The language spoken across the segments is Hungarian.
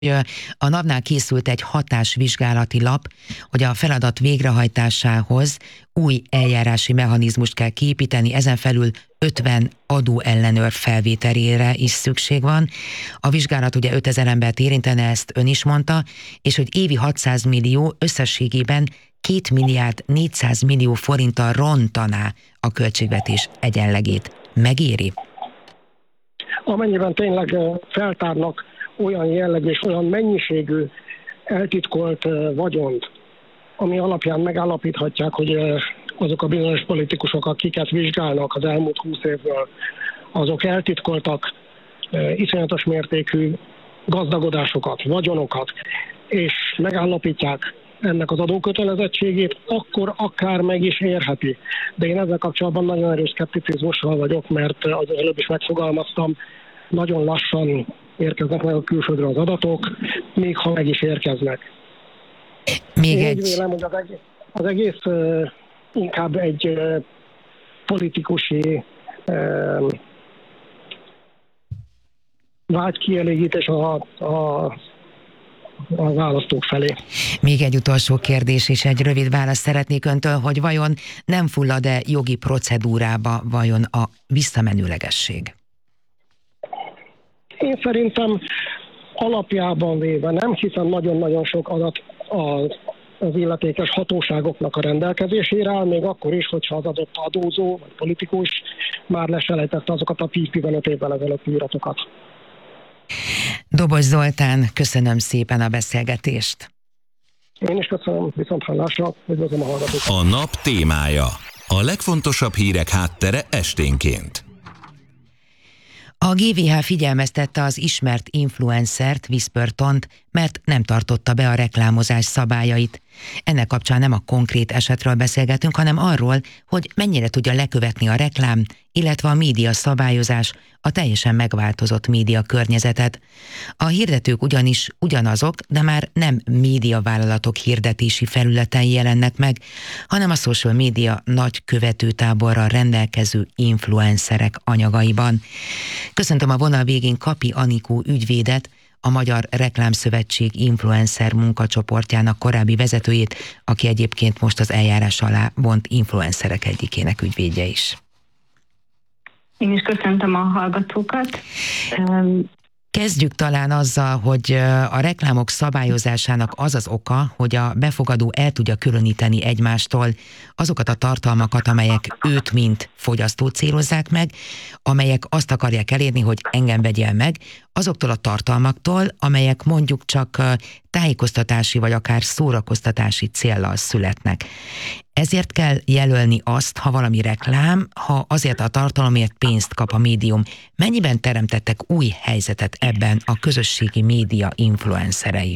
A NAV-nál készült egy hatásvizsgálati lap, hogy a feladat végrehajtásához új eljárási mechanizmust kell kiépíteni, ezen felül 50 adóellenőr felvételére is szükség van. A vizsgálat ugye 5000 embert érintene, ezt ön is mondta, és hogy évi 600 millió összességében 2 milliárd 400 millió forinttal rontaná a költségvetés egyenlegét. Megéri? Amennyiben tényleg feltárnak olyan jellegű és olyan mennyiségű eltitkolt vagyont, ami alapján megállapíthatják, hogy azok a bizonyos politikusok, akiket vizsgálnak az elmúlt 20 évből, azok eltitkoltak iszonyatos mértékű gazdagodásokat, vagyonokat, és megállapítják ennek az adókötelezettségét, akkor akár meg is érheti. De én ezzel kapcsolatban nagyon erős szkepticizmussal vagyok, mert az előbb is megfogalmaztam, nagyon lassan érkeznek meg a külföldről az adatok, még ha meg is érkeznek. Én úgy vélem, hogy az egész inkább egy politikusi vágykielégítés a választók felé. Még egy utolsó kérdés és egy rövid választ szeretnék öntől, hogy vajon nem fullad-e jogi procedúrába vajon a visszamenőlegesség? Én szerintem alapjában véve nem, hiszen nagyon-nagyon sok adat az illetékes hatóságoknak a rendelkezésére áll, még akkor is, hogyha az adott adózó vagy politikus már leselejtette azokat a 10-15 évvel ezelőtti iratokat. Dobos Zoltán, köszönöm szépen a beszélgetést. Én is köszönöm, viszonthallásra, üdvözlöm a hallgatókat. A nap témája. A legfontosabb hírek háttere esténként. A GVH figyelmeztette az ismert influencert, Whispertont, mert nem tartotta be a reklámozás szabályait. Ennek kapcsán nem a konkrét esetről beszélgetünk, hanem arról, hogy mennyire tudja lekövetni a reklám, illetve a média szabályozás a teljesen megváltozott média környezetet. A hirdetők ugyanis ugyanazok, de már nem médiavállalatok hirdetési felületein jelennek meg, hanem a social média nagy követőtáborral rendelkező influencerek anyagaiban. Köszöntöm a vonal végén Kapi Anikó ügyvédet, a Magyar Reklámszövetség influencer munkacsoportjának korábbi vezetőjét, aki egyébként most az eljárás alá vont influencerek egyikének ügyvédje is. Én is köszöntöm a hallgatókat. Kezdjük talán azzal, hogy a reklámok szabályozásának az az oka, hogy a befogadó el tudja különíteni egymástól azokat a tartalmakat, amelyek őt mint fogyasztót célozzák meg, amelyek azt akarják elérni, hogy engem vegyél meg, azoktól a tartalmaktól, amelyek mondjuk csak tájékoztatási vagy akár szórakoztatási céllal születnek. Ezért kell jelölni azt, ha valami reklám, ha azért a tartalomért pénzt kap a médium. Mennyiben teremtettek új helyzetet ebben a közösségi média influencerei?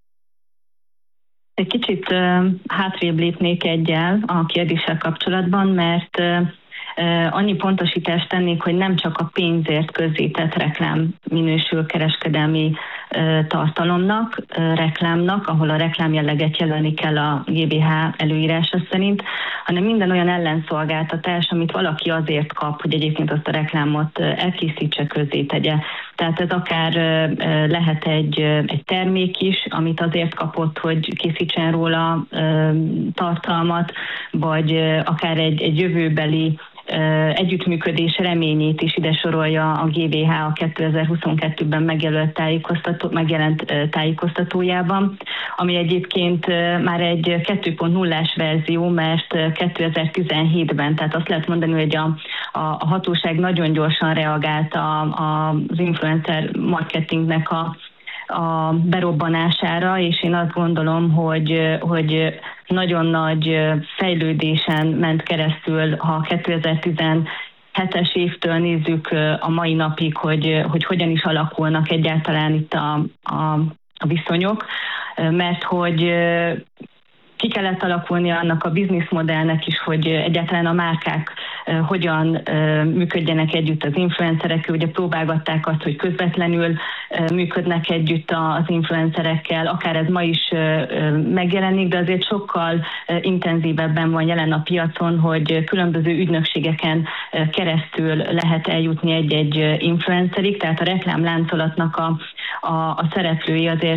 Egy kicsit hátrébb lépnék egyel a kérdéssel kapcsolatban, mert annyi pontosítást tennék, hogy nem csak a pénzért közzétett reklám minősül kereskedelmi tartalomnak, reklámnak, ahol a reklámjelleget jelölni kell a GVH előírása szerint, hanem minden olyan ellenszolgáltatás, amit valaki azért kap, hogy egyébként azt a reklámot elkészítse, közzétegye. Tehát ez akár lehet egy termék is, amit azért kapott, hogy készítsen róla tartalmat, vagy akár egy jövőbeli együttműködés reményét is ide sorolja a GVH a 2022-ben megjelent tájékoztatójában, ami egyébként már egy 2.0-ás verzió, mert 2017-ben, tehát azt lehet mondani, hogy a hatóság nagyon gyorsan reagált az influencer marketingnek a berobbanására, és én azt gondolom, hogy nagyon nagy fejlődésen ment keresztül, ha 2017-es évtől nézzük a mai napig, hogy hogyan is alakulnak egyáltalán itt a viszonyok, mert hogy ki kellett alakulni annak a bizniszmodellnek is, hogy egyáltalán a márkák hogyan működjenek együtt az influencerekkel. Ugye próbálgatták azt, hogy közvetlenül működnek együtt az influencerekkel, akár ez ma is megjelenik, de azért sokkal intenzívebben van jelen a piacon, hogy különböző ügynökségeken keresztül lehet eljutni egy-egy influencerig, tehát a reklámláncolatnak a szereplői azért